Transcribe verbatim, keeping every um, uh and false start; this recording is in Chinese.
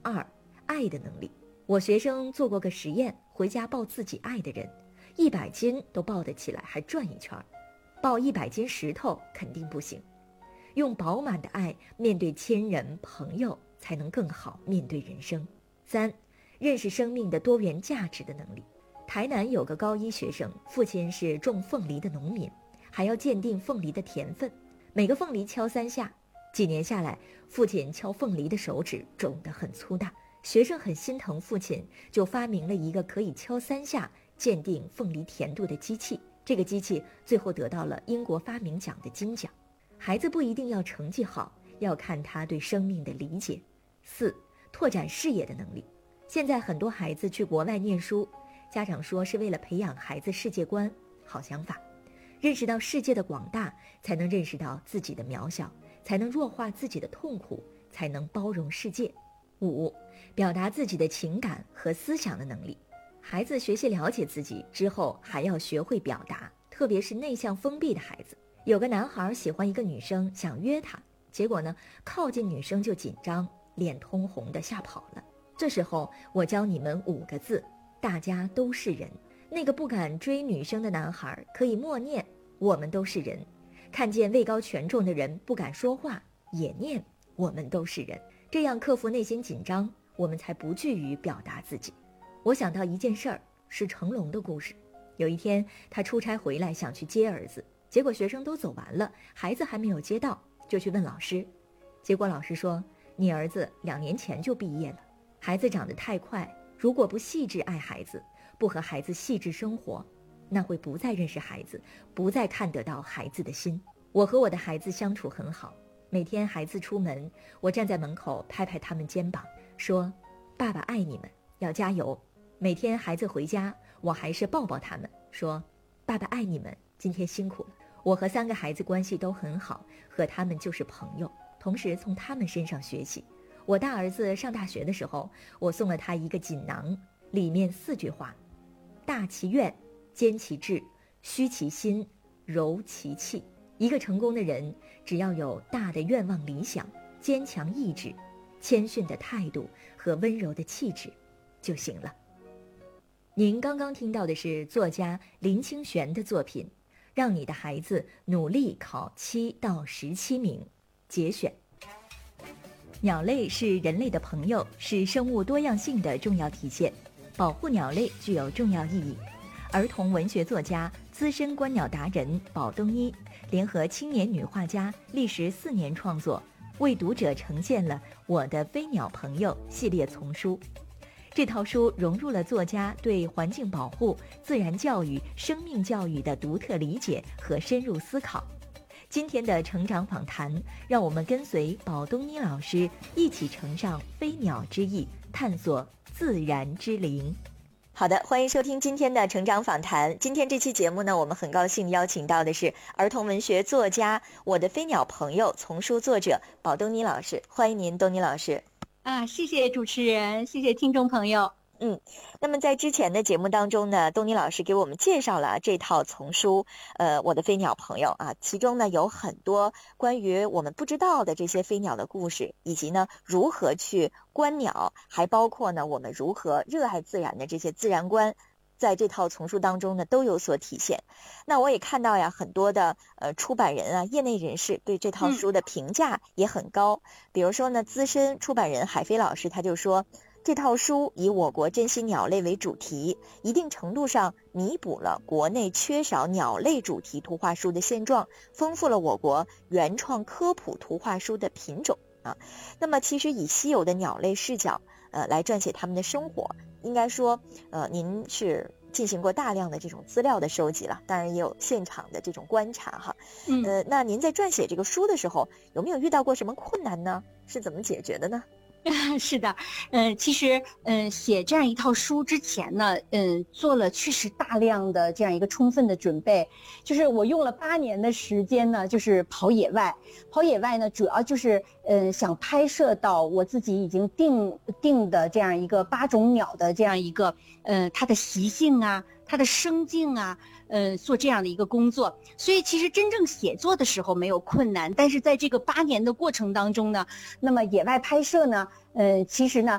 二，爱的能力。我学生做过个实验，回家抱自己爱的人，一百斤都抱得起来，还转一圈。抱一百斤石头肯定不行。用饱满的爱面对亲人朋友，才能更好面对人生。三，认识生命的多元价值的能力。台南有个高一学生，父亲是种凤梨的农民，还要鉴定凤梨的甜分，每个凤梨敲三下。几年下来，父亲敲凤梨的手指肿得很粗大，学生很心疼父亲，就发明了一个可以敲三下鉴定凤梨甜度的机器。这个机器最后得到了英国发明奖的金奖。孩子不一定要成绩好，要看他对生命的理解。四，拓展视野的能力。现在很多孩子去国外念书，家长说是为了培养孩子世界观，好想法。认识到世界的广大，才能认识到自己的渺小，才能弱化自己的痛苦，才能包容世界。五，表达自己的情感和思想的能力。孩子学习了解自己之后，还要学会表达，特别是内向封闭的孩子。有个男孩喜欢一个女生，想约她，结果呢，靠近女生就紧张，脸通红的吓跑了。这时候我教你们五个字，大家都是人。那个不敢追女生的男孩可以默念我们都是人，看见位高权重的人不敢说话，也念我们都是人。这样克服内心紧张，我们才不惧于表达自己。我想到一件事儿，是成龙的故事。有一天他出差回来，想去接儿子，结果学生都走完了，孩子还没有接到，就去问老师。结果老师说，你儿子两年前就毕业了。孩子长得太快，如果不细致爱孩子，不和孩子细致生活，那会不再认识孩子，不再看得到孩子的心。我和我的孩子相处很好，每天孩子出门，我站在门口拍拍他们肩膀，说爸爸爱你们，要加油。每天孩子回家，我还是抱抱他们，说爸爸爱你们，今天辛苦了。我和三个孩子关系都很好，和他们就是朋友，同时从他们身上学习。我大儿子上大学的时候，我送了他一个锦囊，里面四句话：大其愿，坚其志，虚其心，柔其气。一个成功的人，只要有大的愿望理想，坚强意志，谦逊的态度和温柔的气质就行了。您刚刚听到的是作家林清玄的作品《让你的孩子努力考七到十七名》节选。鸟类是人类的朋友，是生物多样性的重要体现，保护鸟类具有重要意义。儿童文学作家、资深观鸟达人宝东一联合青年女画家，历时四年创作，为读者呈现了《我的飞鸟朋友》系列丛书。这套书融入了作家对环境保护、自然教育、生命教育的独特理解和深入思考。今天的成长访谈，让我们跟随宝东一老师一起乘上飞鸟之翼，探索自然之灵。好的，欢迎收听今天的成长访谈。今天这期节目呢，我们很高兴邀请到的是儿童文学作家、我的飞鸟朋友丛书作者宝东尼老师，欢迎您，东尼老师。 啊，谢谢主持人，谢谢听众朋友。 嗯，那么在之前的节目当中呢，东尼老师给我们介绍了这套丛书，呃，我的飞鸟朋友啊，其中呢有很多关于我们不知道的这些飞鸟的故事，以及呢如何去观鸟，还包括呢我们如何热爱自然的这些自然观，在这套丛书当中呢都有所体现。那我也看到呀，很多的呃出版人啊、业内人士对这套书的评价也很高。嗯、比如说呢，资深出版人海飞老师他就说，这套书以我国珍稀鸟类为主题，一定程度上弥补了国内缺少鸟类主题图画书的现状，丰富了我国原创科普图画书的品种啊。那么其实以稀有的鸟类视角呃来撰写他们的生活，应该说呃您是进行过大量的这种资料的收集了，当然也有现场的这种观察哈。嗯，呃那您在撰写这个书的时候，有没有遇到过什么困难呢？是怎么解决的呢？ 是的，嗯、呃，其实，嗯、呃，写这样一套书之前呢，嗯、呃，做了确实大量的这样一个充分的准备，就是我用了八年的时间呢，就是跑野外，跑野外呢，主要就是，嗯、呃，想拍摄到我自己已经定定的这样一个八种鸟的这样一个，呃，它的习性啊。它的生境啊，呃，做这样的一个工作，所以其实真正写作的时候没有困难，但是在这个八年的过程当中呢，那么野外拍摄呢，呃，其实呢，